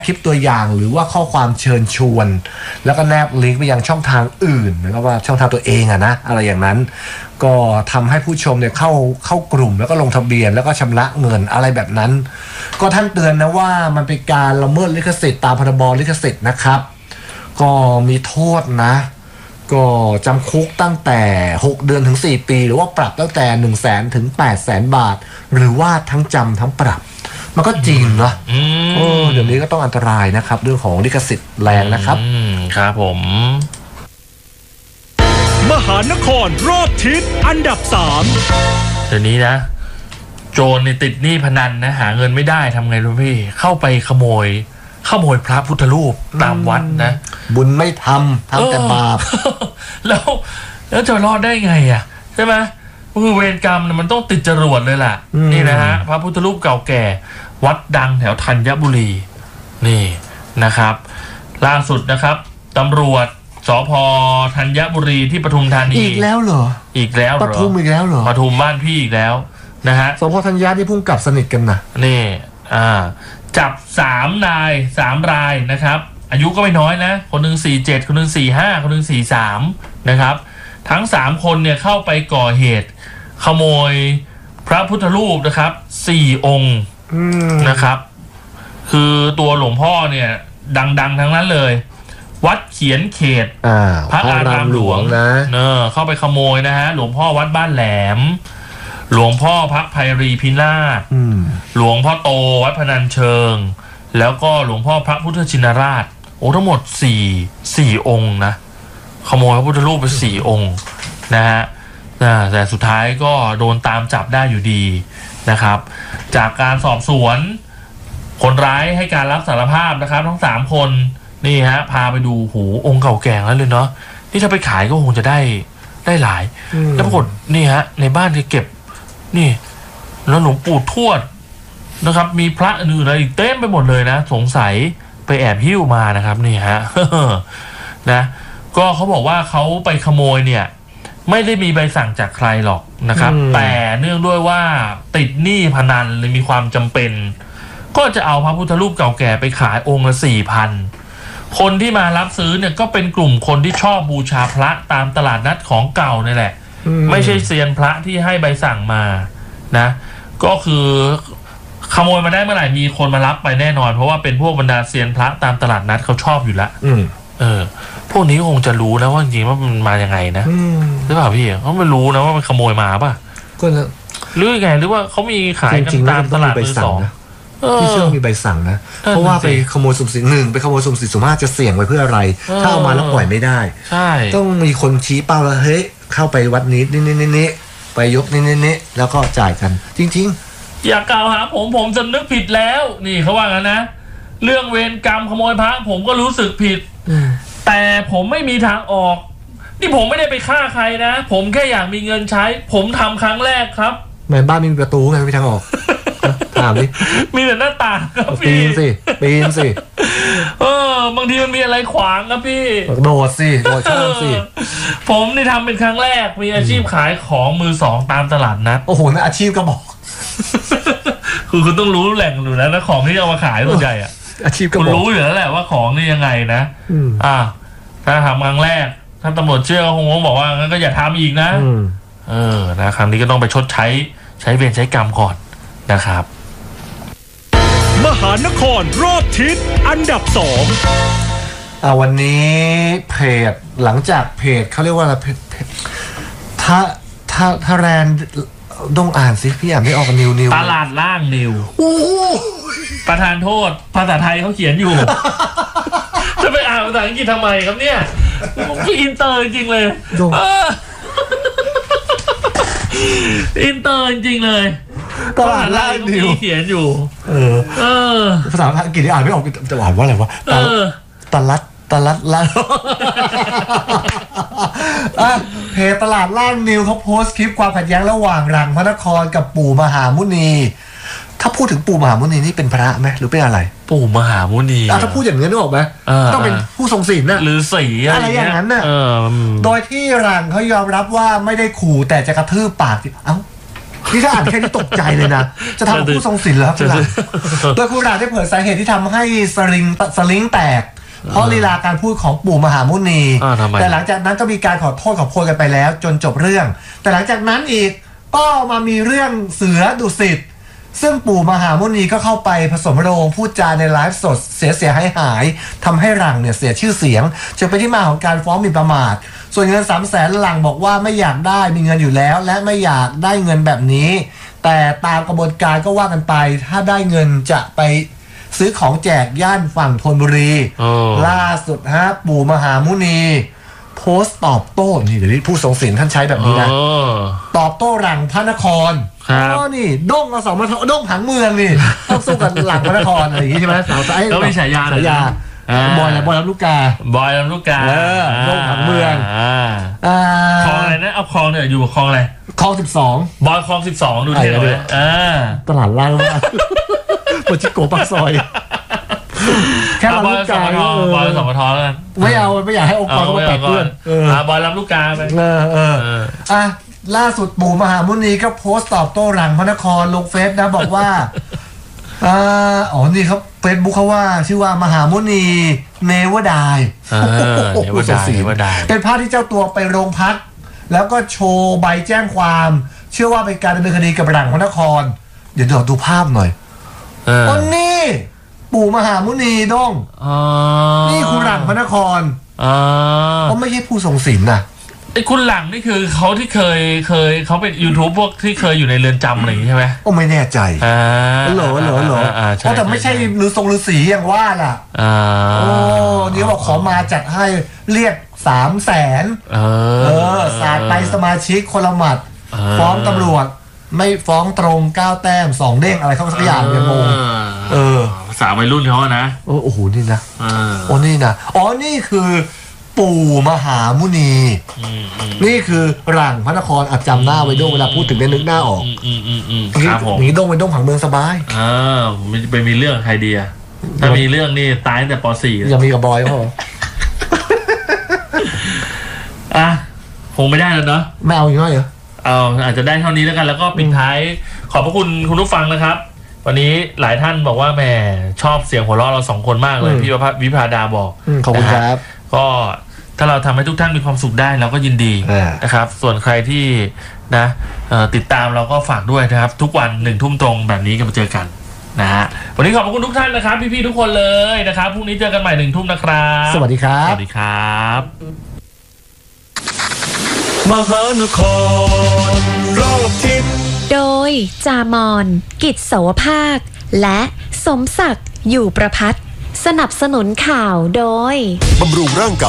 คลิปตัวอย่างหรือว่าข้อความเชิญชวนแล้วก็แนบลิงก์ไปยังช่องทางอื่นนะครับว่าช่องทางตัวเองนะอะไรอย่างนั้นก็ทำให้ผู้ชมเนี่ยเข้ากลุ่มแล้วก็ลงทะเบียนแล้วก็ชำระเงินอะไรแบบนั้นก็ท่านเตือนนะว่ามันเป็นการละเมิดลิขสิทธิ์ตามพรบลิขสิทธิ์นะครับก็มีโทษนะก็จำคุกตั้งแต่6เดือนถึง4ปีหรือว่าปรับตั้งแต่ 100,000 ถึง 800,000 บาทหรือว่าทั้งจำทั้งปรับมันก็จริงเนาะเดี๋ยวนี้ก็ต้องอันตรายนะครับเรื่องของลิขสิทธิ์แรงนะครับครับผมมหานครรอบทิศอันดับ3 เดี๋ยวนี้นะโจรในติดหนี้พนันนะหาเงินไม่ได้ทำไงรู้พี่เข้าไปขโมยพระพุทธรูปตามวัดนะบุญไม่ทำแต่บาปแล้วจะรอดได้ไงอ่ะใช่ไหมคือเวรกรรมมันต้องติดจรวดเลยล่ะนี่นะฮะพระพุทธรูปเก่าแก่วัดดังแถวธัญบุรีนี่นะครับล่าสุดนะครับตำรวจสภ.ธัญบุรีที่ปทุมธานีอีกแล้วเหรอปทุมอีกแล้วเหรอปทุมบ้านพี่อีกแล้วนะฮะสภ.ธัญที่พุ่งกลับสนิทกันนะนี่จับ3 นาย3 รายนะครับอายุก็ไม่น้อยนะคนหนึ่ง47คนหนึ่ง45คนหนึ่ง43นะครับทั้ง3คนเนี่ยเข้าไปก่อเหตุขโมยพระพุทธรูปนะครับ4 องค์นะครับคือตัวหลวงพ่อเนี่ยดังๆทั้งนั้นเลยวัดเขียนเขตพระอารามหลวงนะเข้าไปขโมยนะฮะหลวงพ่อวัดบ้านแหลมหลวงพ่อพระไพรีพินาศหลวงพ่อโตวัดพนัญเชิงแล้วก็หลวงพ่อพระพุทธชินราชทั้งหมด4 องค์นะขโมยพระพุทธรูปไป4 องค์นะฮะแต่สุดท้ายก็โดนตามจับได้อยู่ดีนะครับจากการสอบสวนคนร้ายให้การรับสารภาพนะครับทั้ง3 คนนี่ฮะพาไปดูองค์เก่าแก่แล้วเลยเนาะนี่ถ้าไปขายก็คงจะได้หลายแล้วปรากฏนี่ฮะในบ้านเก็บนี่แล้วหลวงปู่ทวดนะครับมีพระอื่นอะไรอีกเต็มไปหมดเลยนะสงสัยไปแอบหิ้วมานะครับนี่ฮะ นะก็เขาบอกว่าเขาไปขโมยเนี่ยไม่ได้มีใบสั่งจากใครหรอกนะครับแต่เนื่องด้วยว่าติดหนี้พนันเลยมีความจำเป็นก็จะเอาพระพุทธรูปเก่าแก่ไปขายองค์ละ 4,000 คนที่มารับซื้อเนี่ยก็เป็นกลุ่มคนที่ชอบบูชาพระตามตลาดนัดของเก่านี่แหละไม่ใช่เซียนพระที่ให้ใบสั่งมานะก็คือขโมยมาได้เมื่อไหร่มีคนมารับไปแน่นอนเพราะว่าเป็นพวกบรรดาเซียนพระตามตลาดนัดเขาชอบอยู่ละพวกนี้คงจะรู้นะว่าจริงๆว่ามันมายังไงนะหรือเปล่าพี่เขาไม่รู้นะว่ามันขโมยมาป่ะก็หรือไงหรือว่าเขามีขายกันตามตลาดมือสองพี่เชื่อมีใบสั่งนะเพราะว่าไปขโมยสุ่มสี่1ไปขโมยสุ่ม4 สุ่ม 5จะเสี่ยงไปเพื่ออะไรถ้าเอามาแล้วปล่อยไม่ได้ใช่ต้องมีคนชี้เป้าแล้วเฮ้ยเข้าไปวัดนี้นี่ไปยกนี่แล้วก็จ่ายกันจริงๆอย่ากล่าวหาผมสำนึกผิดแล้วนี่เขาว่างั้นนะเรื่องเวรกรรมขโมยพระผมก็รู้สึกผิดแต่ผมไม่มีทางออกนี่ผมไม่ได้ไปฆ่าใครนะผมแค่อยากมีเงินใช้ผมทำครั้งแรกครับแม่บ้านมีประตูไงไม่มีทางออกถามดิมีแต่หน้าต่างครับพี่ปีนสิบางทีมันมีอะไรขวางครับพี่โดดข้ามสิผมนี่ทำเป็นครั้งแรกมีอาชีพขายของมือ2ตามตลาดนัดโอ้โหนะอาชีพก็บอกคือคุณต้องรู้แหล่งอยู่แล้วนะของที่เอามาขายส่วนใหญ่อะอาชีพก็คุณรู้อยู่แล้วแหละว่าของนี่ยังไงนะถ้าทำครั้งแรกถ้าตำรวจเชื่อก็คงบอกว่างั้นก็อย่าทำอีกนะนะครั้งนี้ก็ต้องไปชดใช้เวรใช้กรรมก่อนนะครับมหานครรอบทิศอันดับ2 วันนี้เพจหลังจากเพจเขาเรียกว่าอะไรเพจถ้าแรนต้องอ่านสิพี่อ่านไม่ออกนิวตลาดล่างนิวประธานโทษภาษาไทยเขาเขียนอยู่จะไปอ่านภาษาอังกฤษทำไมครับเนี่ยพี่อินเตอร์จริงเลยอินเตอร์จริงเลยตลาดล่างนิวเขียนอยู่ภาษาอังกฤษที่อ่านไม่ออกจะอ่านว่าอะไรวะตลาดล่างเพจตลาดล่างนิวเขาโพสต์คลิปความขัดแย้งระหว่างรังพระนครกับปู่มหามุนีถ้าพูดถึงปู่มหามุนีนี่เป็นพระไหมหรือเป็นอะไรปู่มหามุนีถ้าพูดอย่างนี้นึกออกไหมต้องเป็นผู้ทรงศีลนะหรือสีอะไรอย่างนั้นน่ะโดยที่รังเขายอมรับว่าไม่ได้ขู่แต่จะกระทืบปากนี่ถ้าอ่านแค่นี้ตกใจเลยนะจะทำผู้ทรงศิลป์เหรอครับคุณหลังโดยคุณหลังได้เผยสาเหตุที่ทำให้สลิงแตกเพราะลีลาการพูดของปู่มหามุนีแต่หลังจากนั้นก็มีการขอโทษขอโพยกันไปแล้วจนจบเรื่องแต่หลังจากนั้นอีกก็มามีเรื่องเสือดุสิตซึ่งปู่มหามุนีก็เข้าไปผสมโรงพูดจาในไลฟ์สดเสียหายทำให้หลังเนี่ยเสียชื่อเสียงจึงเป็นที่มาของการฟ้องหมิ่นประมาทส่วนเงิน300,000หลังบอกว่าไม่อยากได้มีเงินอยู่แล้วและไม่อยากได้เงินแบบนี้แต่ตามกระบวนการก็ว่ากันไปถ้าได้เงินจะไปซื้อของแจกย่านฝั่งธนบุรีล่าสุดปู่มหามุนีโพสต์ตอบโต้นี่เดี๋ยวนี้ผู้ทรงศีลท่านใช้แบบนี้นะตอบโต้หลังพระนครนี่ด้งมา2 มาด้งผังเมืองนี่ต้องสู้กับหลังพระนครอะไรอย่างงี้ใช่ไหมสาวไอ้ก็มีฉายาบอยลำลูกกาด้งผังเมืองคลองอะไรนะเอาคลองเนี่ยอยู่คลองอะไรคลอง12 บอยคลอง12ดูที่เลยตลาดล่างมากปจิโกปักซอยแค่ลำลูกกาบอย2 มทแล้วกันไม่อยากให้องค์กรเขาแตกเพื่อนบอยลำลูกกาไปล่าสุดปู่มหามุนีก็โพสต์ตอบโต้หลังพระนครลงเฟซนะบอกว่านี่ครับเฟซบุ๊กเขาว่าชื่อว่ามหามุนีเนวดายเป็นภาพที่เจ้าตัวไปโรงพักแล้วก็โชว์ใบแจ้งความเชื่อว่าเป็นการดำเนินคดีกับหลังพระนครเดี๋ยวดูภาพหน่อยนี่ปู่มหามุนีด้งนี่คุณหลังพระนครเขาไม่ใช่ผู้ทรงศีลนะไอ้คุณหลังนี่คือเขาที่เคยเขาเป็น YouTube พวกที่เคยอยู่ในเรือนจำอะไรอย่างนี้ใช่ไหมไม่แน่ใจเหรอแต่ไม่ใช่ฤาษีอย่างว่าล่ะนี่บอกขอมาจัดให้เรียก300,000สาดไปสมาชิกคนละหมัดฟ้องตำรวจไม่ฟ้องตรง9 แต้ม2 เด้งอะไรเขาสักอย่างเนี่ยงงภาษาวัยรุ่นเขานะโอ้โหนี่นะนี่นะนี่คือปู่มหามุนีนี่คือหลังพระนครจำหน้าไว้ด้งเวลาพูดถึงได้นึกหน้าออกครับผมนี่ด้งเป็นด้งผังเมืองสบายไปมีเรื่องใครดีอะถ้ามีเรื่องนี่ตายตั้งแต่ป .4 อย่ามีกับบอยเขาคงไม่ได้แล้วเนาะไม่เอาอีกหน่อยเหรออาจจะได้เท่านี้แล้วกันแล้วก็ปิดท้ายขอบพระคุณคุณผู้ฟังนะครับวันนี้หลายท่านบอกว่าแหมชอบเสียงหัวเราะเรา2 คนมากเลยพี่วิภาดาบอกขอบคุณครับก็ถ้าเราทำให้ทุกท่านมีความสุขได้เราก็ยินดีนะครับส่วนใครที่นะติดตามเราก็ฝากด้วยนะครับทุกวัน1 ทุ่มตรงแบบนี้กันมาเจอกันนะฮะวันนี้ขอบคุณทุกท่านนะครับพี่ๆทุกคนเลยนะครับพรุ่งนี้เจอกันใหม่1 ทุ่มนะครับสวัสดีครับสวัสดีครับมหานครรอบทิศโดยจามอนกิจเสาวภาคและสมศักดิ์อยู่ประภัตสนับสนุนข่าวโดยบำรุงร่างก